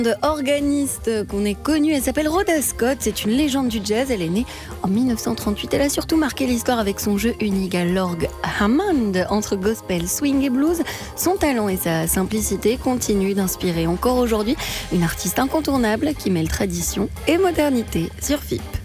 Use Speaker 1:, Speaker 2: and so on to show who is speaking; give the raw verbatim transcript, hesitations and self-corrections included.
Speaker 1: De organiste qu'on est connue, elle s'appelle Rhoda Scott, c'est une légende du jazz, elle est née en dix-neuf cent trente-huit, elle a surtout marqué l'histoire avec son jeu unique à l'orgue Hammond entre gospel, swing et blues. Son talent et sa simplicité continuent d'inspirer encore aujourd'hui une artiste incontournable qui mêle tradition et modernité sur F I P.